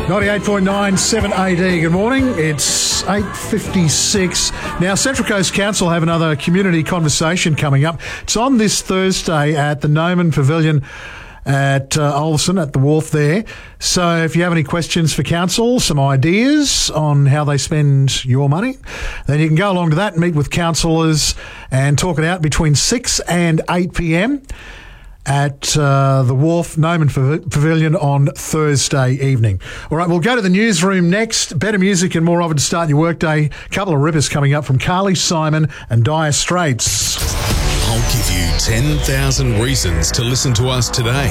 98.9 7AD. Good morning. It's 8:56. Now, Central Coast Council have another community conversation coming up. It's on this Thursday at the Noman Pavilion at Olsen at the wharf there. So if you have any questions for council, some ideas on how they spend your money, then you can go along to that and meet with councillors and talk it out between 6 and 8 p.m. at the Wharf Noman Pavilion on Thursday evening. All right, we'll go to the newsroom next. Better music and more of it to start your workday. A couple of rippers coming up from Carly Simon and Dire Straits. I'll give you 10,000 reasons to listen to us today.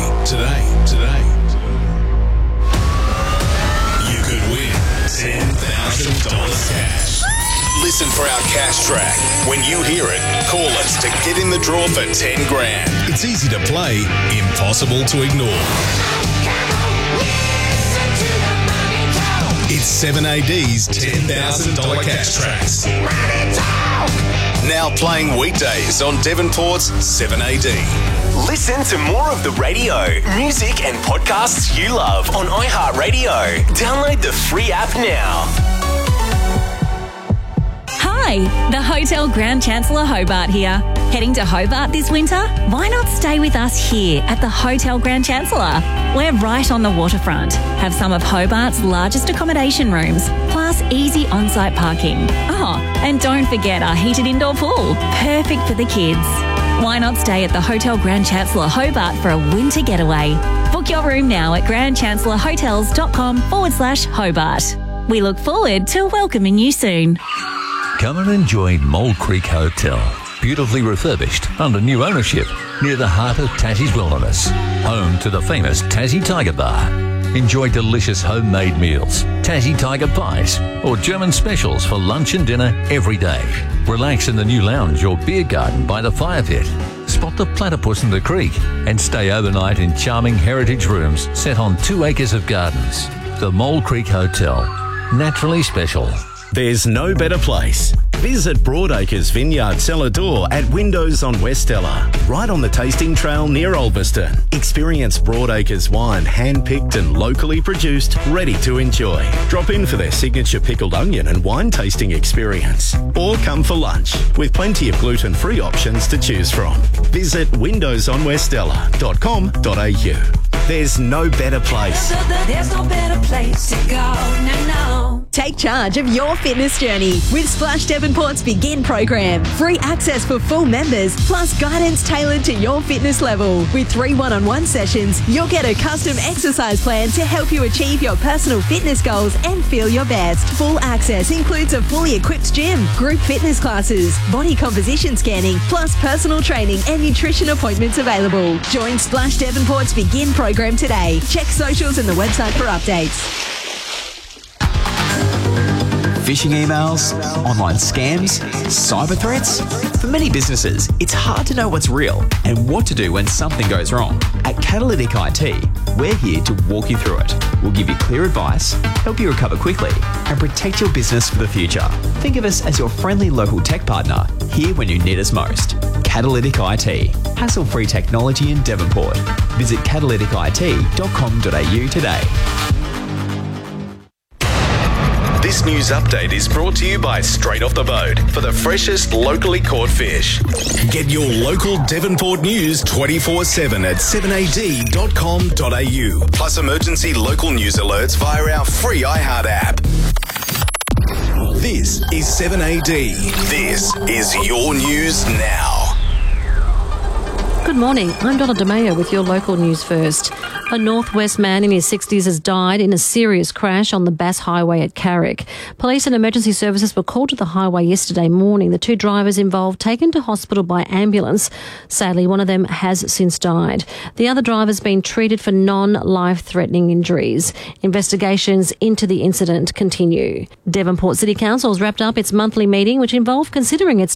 You could win $10,000 cash. Listen for our cash track. When you hear it, call us to get in the draw for 10 grand. It's easy to play, impossible to ignore. It's 7AD's $10,000 cash tracks. Now playing weekdays on Devonport's 7AD. Listen to more of the radio, music and podcasts you love on iHeartRadio. Download the free app now. Hi, the Hotel Grand Chancellor Hobart here. Heading to Hobart this winter? Why not stay with us here at the Hotel Grand Chancellor? We're right on the waterfront, have some of Hobart's largest accommodation rooms, plus easy on-site parking. Oh, and don't forget our heated indoor pool, perfect for the kids. Why not stay at the Hotel Grand Chancellor Hobart for a winter getaway? Book your room now at grandchancellorhotels.com/Hobart. We look forward to welcoming you soon. Come and enjoy Mole Creek Hotel. Beautifully refurbished under new ownership near the heart of Tassie's wilderness. Home to the famous Tassie Tiger Bar. Enjoy delicious homemade meals, Tassie Tiger pies, or German specials for lunch and dinner every day. Relax in the new lounge or beer garden by the fire pit. Spot the platypus in the creek and stay overnight in charming heritage rooms set on 2 acres of gardens. The Mole Creek Hotel. Naturally special. There's no better place. Visit Broadacres Vineyard Cellar Door at Windows on Westella, right on the tasting trail near Ulverston. Experience Broadacres wine, hand-picked and locally produced, ready to enjoy. Drop in for their signature pickled onion and wine tasting experience. Or come for lunch, with plenty of gluten-free options to choose from. Visit windowsonwestella.com.au. There's no better place. There's no better place to go. No. Take charge of your fitness journey with Splash Devonport's Begin program. Free access for full members, plus guidance tailored to your fitness level. With 3 one-on-one sessions, you'll get a custom exercise plan to help you achieve your personal fitness goals and feel your best. Full access includes a fully equipped gym, group fitness classes, body composition scanning, plus personal training and nutrition appointments available. Join Splash Devonport's Begin program today. Check socials and the website for updates. Phishing emails, online scams, cyber threats. For many businesses, it's hard to know what's real and what to do when something goes wrong. At Catalytic IT, we're here to walk you through it. We'll give you clear advice, help you recover quickly, and protect your business for the future. Think of us as your friendly local tech partner, here when you need us most. Catalytic IT, hassle-free technology in Devonport. Visit catalyticit.com.au today. This news update is brought to you by Straight Off the Boat for the freshest locally caught fish. Get your local Devonport news 24/7 at 7ad.com.au. Plus emergency local news alerts via our free iHeart app. This is 7AD. This is your news now. Good morning, I'm Donna DeMeo with your local news first. A Northwest man in his 60s has died in a serious crash on the Bass Highway at Carrick. Police and emergency services were called to the highway yesterday morning. The 2 drivers involved taken to hospital by ambulance. Sadly, one of them has since died. The other driver's been treated for non-life-threatening injuries. Investigations into the incident continue. Devonport City Council has wrapped up its monthly meeting, which involved considering its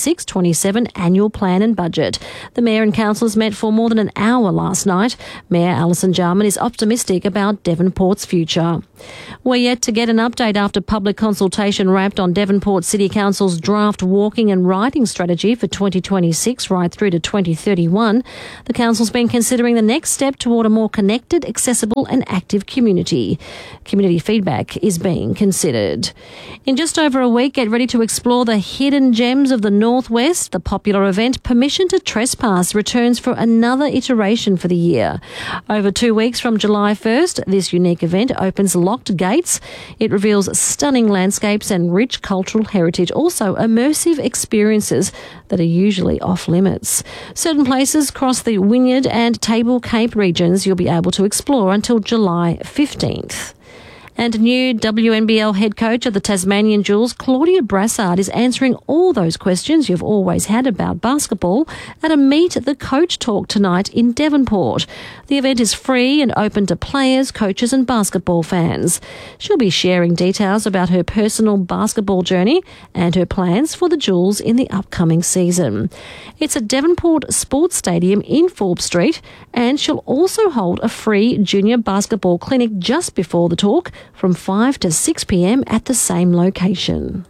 2026-27 annual plan and budget. The Mayor and councillors met for more than an hour last night. Mayor Alison Jarman is optimistic about Devonport's future. We're yet to get an update after public consultation wrapped on Devonport City Council's draft walking and riding strategy for 2026 right through to 2031. The council's been considering the next step toward a more connected, accessible and active community. Community feedback is being considered. In just over a week, get ready to explore the hidden gems of the Northwest. The popular event Permission to Trespass returns for another iteration for the year. Over 2 weeks from July 1st, this unique event opens locked gates. It reveals stunning landscapes and rich cultural heritage, also immersive experiences that are usually off limits. Certain places across the Wynyard and Table Cape regions you'll be able to explore until July 15th. And new WNBL head coach of the Tasmanian Jewels, Claudia Brassard, is answering all those questions you've always had about basketball at a Meet the Coach talk tonight in Devonport. The event is free and open to players, coaches and basketball fans. She'll be sharing details about her personal basketball journey and her plans for the Jewels in the upcoming season. It's at Devonport Sports Stadium in Forbes Street, and she'll also hold a free junior basketball clinic just before the talk, from 5 to 6 p.m. at the same location.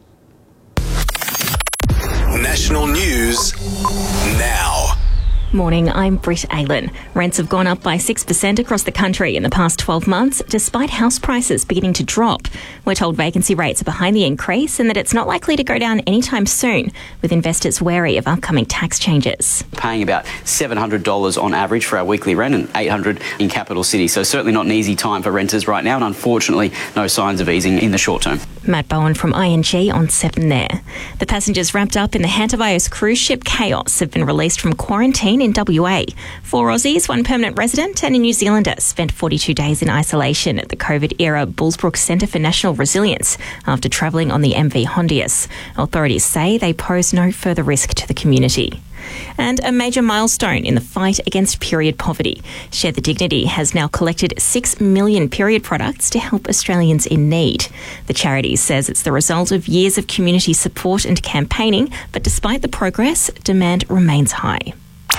National news now. Morning, I'm Britt Aylan. Rents have gone up by 6% across the country in the past 12 months, despite house prices beginning to drop. We're told vacancy rates are behind the increase and that it's not likely to go down anytime soon, with investors wary of upcoming tax changes. Paying about $700 on average for our weekly rent and $800 in capital city, so certainly not an easy time for renters right now, and unfortunately no signs of easing in the short term. Matt Bowen from ING on 7 there. The passengers wrapped up in the Hantavios cruise ship Chaos have been released from quarantine in WA. 4 Aussies, 1 permanent resident and a New Zealander spent 42 days in isolation at the COVID-era Bullsbrook Centre for National Resilience after travelling on the MV Hondius. Authorities say they pose no further risk to the community. And a major milestone in the fight against period poverty. Share the Dignity has now collected 6 million period products to help Australians in need. The charity says it's the result of years of community support and campaigning, but despite the progress, demand remains high.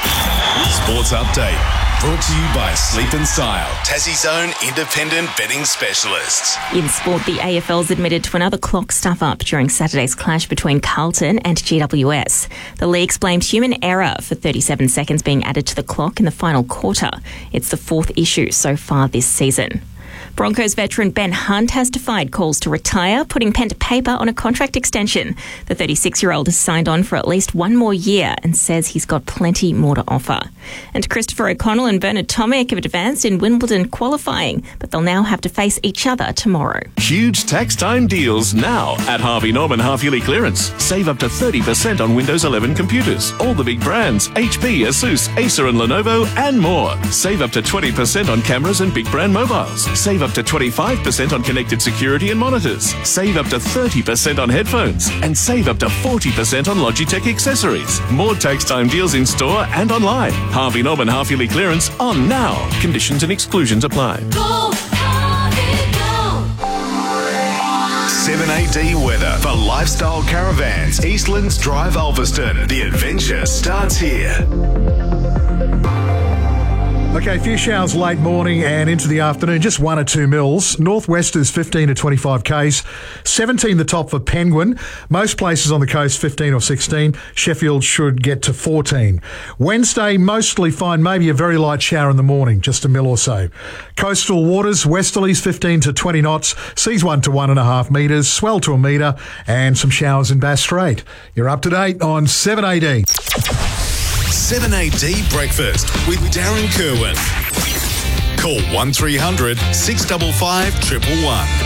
Sports Update, brought to you by Sleep and Style, Tassie's own independent betting specialists. In sport, the AFL's admitted to another clock stuff-up during Saturday's clash between Carlton and GWS. The leagues blamed human error for 37 seconds being added to the clock in the final quarter. It's the 4th issue so far this season. Broncos veteran Ben Hunt has defied calls to retire, putting pen to paper on a contract extension. The 36-year-old has signed on for at least 1 more year and says he's got plenty more to offer. And Christopher O'Connell and Bernard Tomic have advanced in Wimbledon qualifying, but they'll now have to face each other tomorrow. Huge tax time deals now at Harvey Norman half-yearly clearance. Save up to 30% on Windows 11 computers. All the big brands, HP, Asus, Acer and Lenovo and more. Save up to 20% on cameras and big brand mobiles. Save up to 25% on connected security and monitors. Save up to 30% on headphones. And save up to 40% on Logitech accessories. More tax time deals in store and online. Harvey Norman half-yearly clearance on now. Conditions and exclusions apply. Go, Harvey, go. 7AD weather for Lifestyle Caravans, Eastlands Drive, Ulverston. The adventure starts here. Okay, a few showers late morning and into the afternoon, just 1 or 2 mils. Northwesters 15 to 25 Ks, 17 the top for Penguin. Most places on the coast 15 or 16. Sheffield should get to 14. Wednesday, mostly fine, maybe a very light shower in the morning, just a mil or so. Coastal waters, westerlies 15 to 20 knots, seas 1 to 1.5 metres, swell to a metre, and some showers in Bass Strait. You're up to date on 7AD. 7AD Breakfast with Darren Kerwin. Call 1300 655 111.